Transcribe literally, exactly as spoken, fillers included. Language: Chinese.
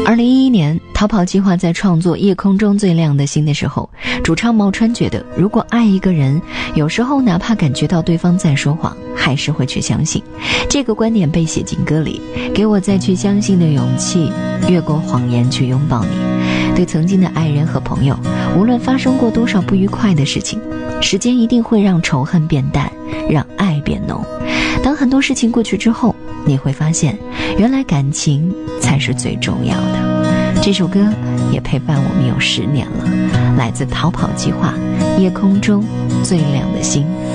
二零一一年，逃跑计划在创作《夜空中最亮的星》的时候，主唱毛川觉得，如果爱一个人，有时候哪怕感觉到对方在说谎，还是会去相信。这个观点被写进歌里，给我再去相信的勇气，越过谎言去拥抱你。对曾经的爱人和朋友，无论发生过多少不愉快的事情，时间一定会让仇恨变淡，让爱变浓。当很多事情过去之后，你会发现，原来感情才是最重要的。这首歌也陪伴我们有十年了，来自逃跑计划《夜空中最亮的星》。